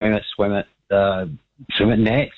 swam at Nats,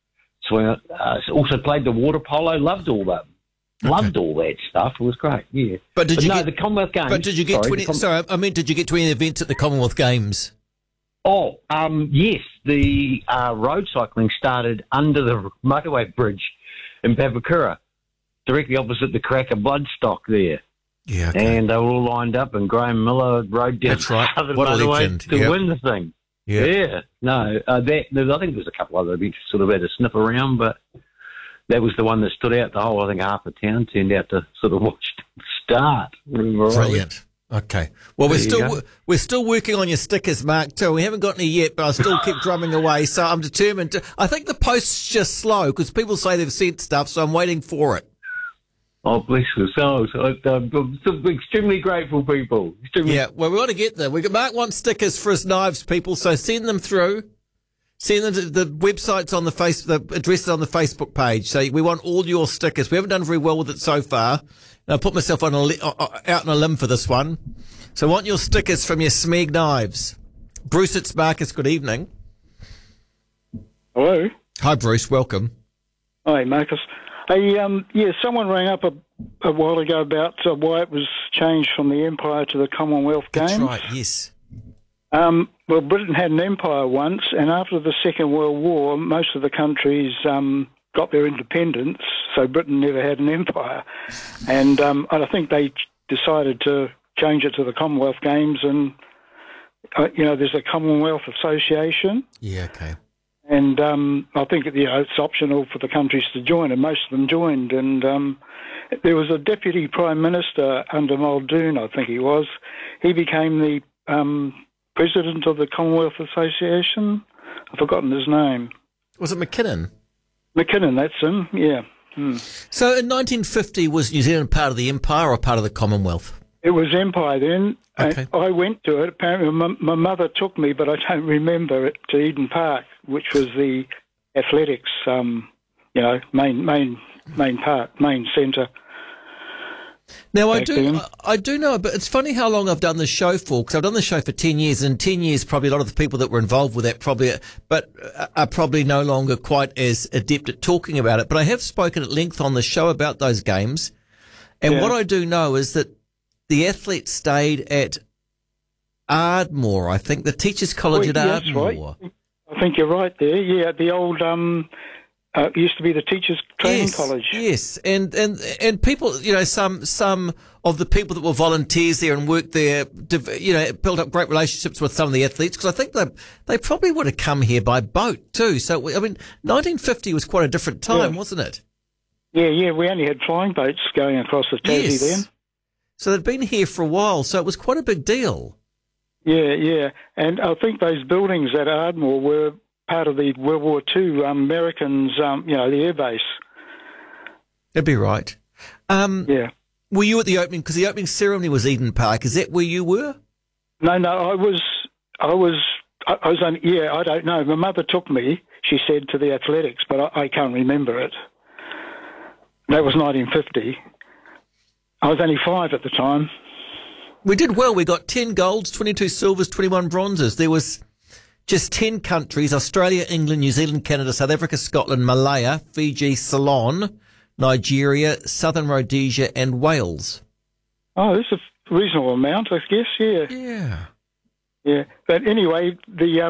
also played the water polo, loved all that. Okay. Loved all that stuff. It was great, yeah. But did you get the Commonwealth Games? But did you get did you get to any events at the Commonwealth Games? Oh, yes. The road cycling started under the motorway bridge in Papakura, directly opposite the Cracker Bloodstock there. Yeah, okay. And they were all lined up, and Graham Miller rode down the motorway to win the thing. Yeah. No, I think there's a couple other events sort of had to snip around, but that was the one that stood out. The whole, I think, half of town turned out to sort of watch it start. Brilliant. Okay. Well, we're still working on your stickers, Mark, too. We haven't got any yet, but I still keep drumming away. So I'm determined to. I think the post's just slow because people say they've sent stuff, so I'm waiting for it. Oh, bless your souls. I'm extremely grateful, people. Yeah, well, we want to get them. Mark wants stickers for his knives, people, so send them through. Send them to the website's on the address is on the Facebook page. So we want all your stickers. We haven't done very well with it so far. And I put myself out on a limb for this one. So I want your stickers from your Smeg knives. Bruce, it's Marcus. Good evening. Hello. Hi, Bruce. Welcome. Hi, Marcus. Hey, someone rang up a while ago about why it was changed from the Empire to the Commonwealth Games. That's right, yes. Well, Britain had an empire once, and after the Second World War, most of the countries got their independence, so Britain never had an empire. And I think they decided to change it to the Commonwealth Games, and, there's a Commonwealth Association. Yeah, okay. And I think, it's optional for the countries to join, and most of them joined. And there was a Deputy Prime Minister under Muldoon, I think he was. He became the President of the Commonwealth Association. I've forgotten his name. Was it McKinnon? McKinnon, that's him, yeah. So in 1950, was New Zealand part of the Empire or part of the Commonwealth? It was Empire then. Okay. I went to it. Apparently my mother took me, but I don't remember it, to Eden Park, which was the athletics, main centre. Now, I do know, but it's funny how long I've done this show for, because I've done the show for 10 years, and 10 years probably a lot of the people that were involved with that are probably no longer quite as adept at talking about it. But I have spoken at length on the show about those games, and what I do know is that the athletes stayed at Ardmore, I think, the Teachers' College at Ardmore. Right. I think you're right there, yeah, the old... it used to be the Teachers' Training College. Yes, and people, some of the people that were volunteers there and worked there, built up great relationships with some of the athletes, because I think they probably would have come here by boat too. So, 1950 was quite a different time, wasn't it? Yeah, we only had flying boats going across the Tassie then. So they'd been here for a while, so it was quite a big deal. Yeah, and I think those buildings at Ardmore were part of the World War II Americans, the air base. That'd be right. Yeah. Were you at the opening? Because the opening ceremony was Eden Park. Is that where you were? No, I was only, I don't know. My mother took me, she said, to the athletics, but I can't remember it. That was 1950. I was only 5 at the time. We did well. We got 10 golds, 22 silvers, 21 bronzes. There was just 10 countries: Australia, England, New Zealand, Canada, South Africa, Scotland, Malaya, Fiji, Ceylon, Nigeria, Southern Rhodesia, and Wales. Oh, that's a reasonable amount, I guess, yeah. Yeah. But anyway, the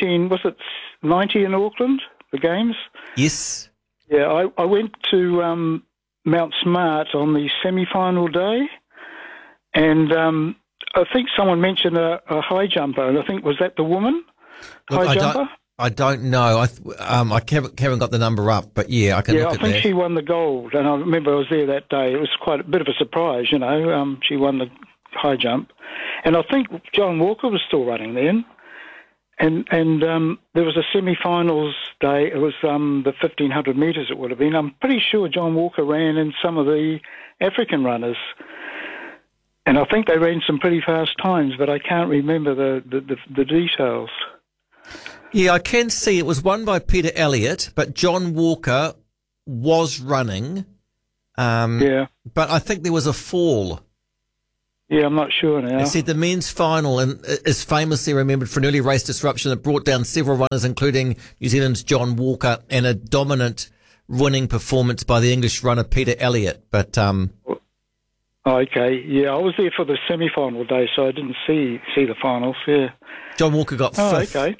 90 in Auckland, the games? Yes. Yeah, I went to Mount Smart on the semi-final day, and I think someone mentioned a high jumper, and I think, was that the woman? Jumper? I don't know. I haven't got the number up, but yeah, I can look at that. Yeah, I think she won the gold, and I remember I was there that day. It was quite a bit of a surprise, She won the high jump, and I think John Walker was still running then. And there was a semi-finals day. It was the 1,500 metres. It would have been. I'm pretty sure John Walker ran in some of the African runners, and I think they ran some pretty fast times, but I can't remember the details. Yeah, I can see it was won by Peter Elliott, but John Walker was running. But I think there was a fall. Yeah, I'm not sure now. It said the men's final is famously remembered for an early race disruption that brought down several runners, including New Zealand's John Walker, and a dominant winning performance by the English runner Peter Elliott. But okay, yeah, I was there for the semi-final day, so I didn't see the finals. Yeah, John Walker got fifth. Okay.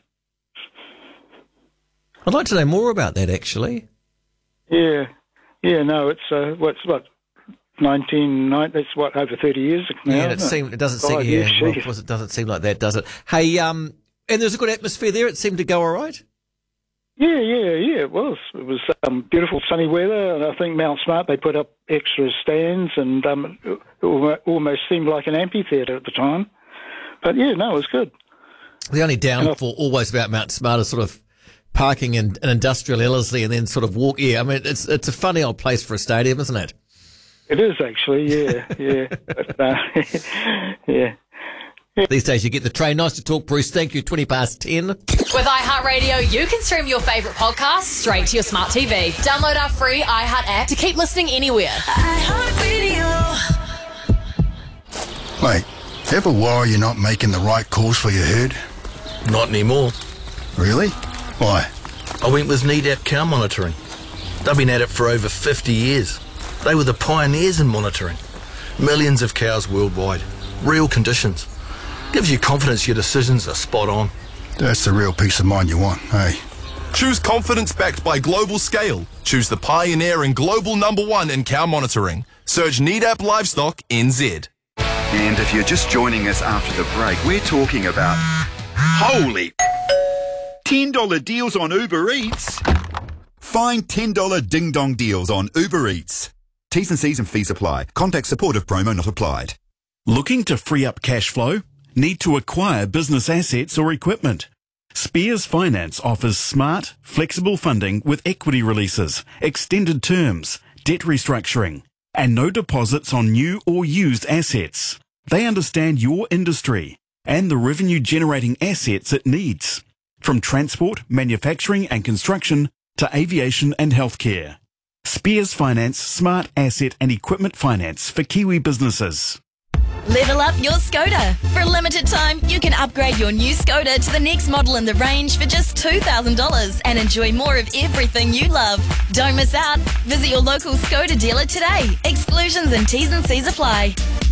I'd like to know more about that, actually. Yeah, no, it's what 1990. That's what, over 30 years now. Yeah, it doesn't seem. Yeah, well, of course, it doesn't seem like that, does it? Hey, and there's a good atmosphere there. It seemed to go all right. Yeah. It was beautiful sunny weather, and I think Mount Smart, they put up extra stands, and it almost seemed like an amphitheatre at the time. But yeah, no, it was good. The only downfall always about Mount Smart is sort of parking in industrial Ellerslie and then sort of walk. Yeah, I mean, it's a funny old place for a stadium, isn't it? It is actually, yeah. But, yeah. These days you get the train. Nice to talk, Bruce. Thank you. 10:20. With iHeartRadio, you can stream your favourite podcasts straight to your smart TV. Download our free iHeart app to keep listening anywhere. iHeartRadio. Mate, ever worry you're not making the right calls for your herd? Not anymore. Really? Why? I went with NEDAP Cow Monitoring. They've been at it for over 50 years. They were the pioneers in monitoring. Millions of cows worldwide. Real conditions. Gives you confidence your decisions are spot on. That's the real peace of mind you want, hey? Choose confidence backed by global scale. Choose the pioneer and global #1 in cow monitoring. Search NEDAP Livestock NZ. And if you're just joining us after the break, we're talking about holy $10 deals on Uber Eats. Find $10 ding-dong deals on Uber Eats. T's and C's and fees apply. Contact support if promo not applied. Looking to free up cash flow? Need to acquire business assets or equipment? Spears Finance offers smart, flexible funding with equity releases, extended terms, debt restructuring, and no deposits on new or used assets. They understand your industry and the revenue-generating assets it needs, from transport, manufacturing and construction to aviation and healthcare. Spears Finance smart asset and equipment finance for Kiwi businesses. Level up your Skoda. For a limited time, you can upgrade your new Skoda to the next model in the range for just $2,000 and enjoy more of everything you love. Don't miss out. Visit your local Skoda dealer today. Exclusions and T's and C's apply.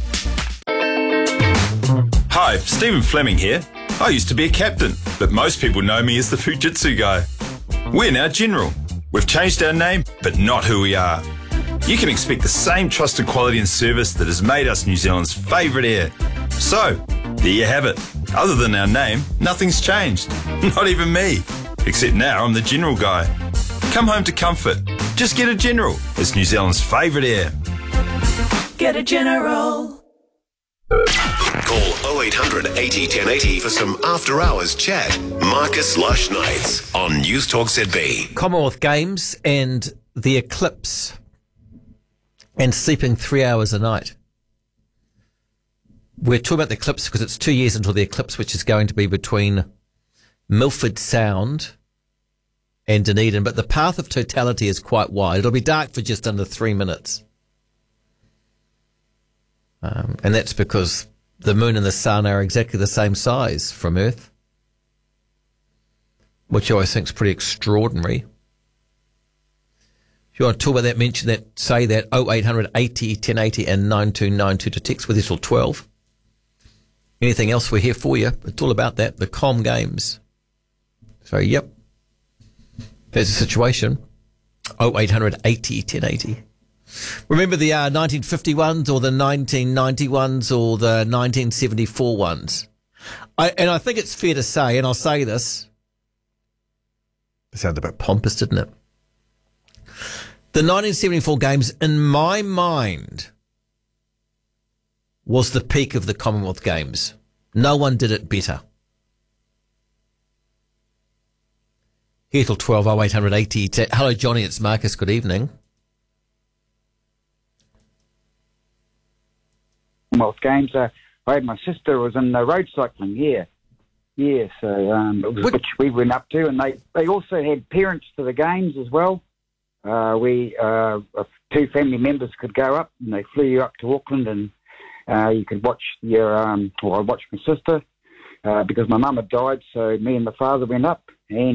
Hi, Stephen Fleming here. I used to be a captain, but most people know me as the Fujitsu guy. We're now General. We've changed our name, but not who we are. You can expect the same trusted quality and service that has made us New Zealand's favourite air. So, there you have it. Other than our name, nothing's changed. Not even me. Except now I'm the General guy. Come home to comfort. Just get a General. It's New Zealand's favourite air. Get a General. Call 0800 80 1080 for some after hours chat. Marcus Lush Nights on News Talk ZB. Commonwealth Games and the eclipse and sleeping 3 hours a night. We're talking about the eclipse because it's 2 years until the eclipse, which is going to be between Milford Sound and Dunedin. But the path of totality is quite wide. It'll be dark for just under 3 minutes. And that's because the moon and the sun are exactly the same size from Earth, which I always think is pretty extraordinary. If you want to talk about that, mention that, say that, 0800 80 1080 and 9292 to text with us till 12. Anything else, we're here for you. It's all about that, the Com Games. So, yep, there's a situation. 0800 80 1080. Remember the 1951s or the 1991s or the 1974 ones. I think it's fair to say, and I'll say this, it sounded a bit pompous, didn't it? The 1974 Games, in my mind, was the peak of the Commonwealth Games. No one did it better. Here till 12, 0800 80. Hello, Johnny, it's Marcus. Good evening. Commonwealth Games. I had my sister was in road cycling. Yeah. So which we went up to, and they also had parents to the games as well. We 2 family members could go up, and they flew you up to Auckland, and You could watch I watched my sister because my mum had died, so me and my father went up, and